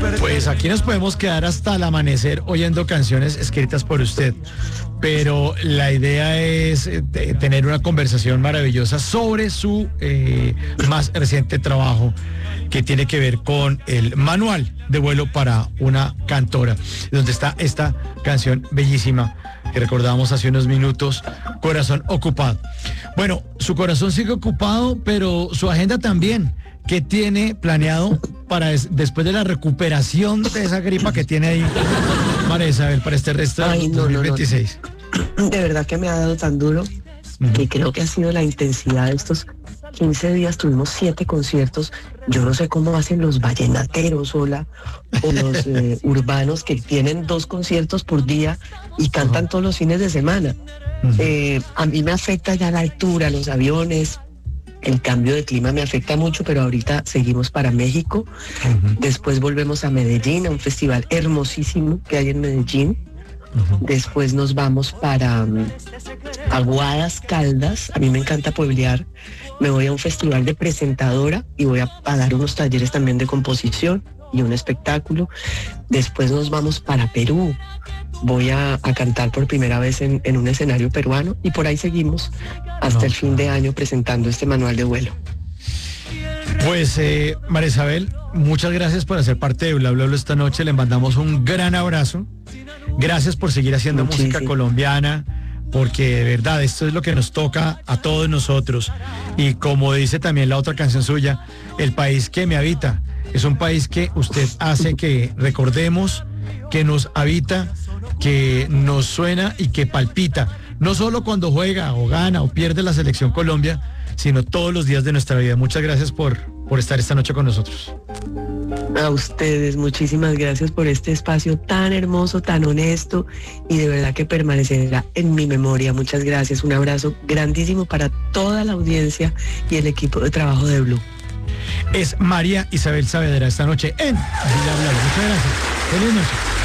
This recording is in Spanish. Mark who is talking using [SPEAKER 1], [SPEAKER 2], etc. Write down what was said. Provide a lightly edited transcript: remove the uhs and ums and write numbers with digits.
[SPEAKER 1] Pues aquí nos podemos quedar hasta el amanecer oyendo canciones escritas por usted, pero la idea es tener una conversación maravillosa sobre su más reciente trabajo que tiene que ver con el manual de vuelo para una cantora, donde está esta canción bellísima que recordábamos hace unos minutos, Corazón Ocupado. Bueno, su corazón sigue ocupado, pero su agenda también. ¿Qué tiene planeado para después de la recuperación de esa gripa que tiene ahí, María Isabel, para este resto del 2026?
[SPEAKER 2] No. De verdad que me ha dado tan duro que creo que ha sido la intensidad de estos 15 días. Tuvimos 7 conciertos. Yo no sé cómo hacen los vallenateros o los urbanos que tienen 2 conciertos por día y cantan todos los fines de semana. A mí me afecta ya la altura, los aviones. El cambio de clima me afecta mucho, pero ahorita seguimos para México. Después volvemos a Medellín, a un festival hermosísimo que hay en Medellín. Después nos vamos para Aguadas, Caldas. A mí me encanta pueblear. Me voy a un festival de presentadora y voy a dar unos talleres también de composición y un espectáculo. Después nos vamos para Perú. Voy a cantar por primera vez en un escenario peruano y por ahí seguimos hasta el fin de año presentando este manual de vuelo.
[SPEAKER 1] Pues María Isabel, muchas gracias por hacer parte de Bla Bla Bla esta noche. Le mandamos un gran abrazo. Gracias por seguir haciendo música colombiana, porque de verdad esto es lo que nos toca a todos nosotros. Y como dice también la otra canción suya, el país que me habita. Es un país que usted hace que recordemos, que nos habita, que nos suena y que palpita. No solo cuando juega o gana o pierde la selección Colombia, sino todos los días de nuestra vida. Muchas gracias por estar esta noche con nosotros.
[SPEAKER 2] A ustedes, muchísimas gracias por este espacio tan hermoso, tan honesto y de verdad que permanecerá en mi memoria. Muchas gracias. Un abrazo grandísimo para toda la audiencia y el equipo de trabajo de Blue.
[SPEAKER 1] Es María Isabel Saavedra esta noche en Bla Bla Bla. Muchas gracias. Feliz noche.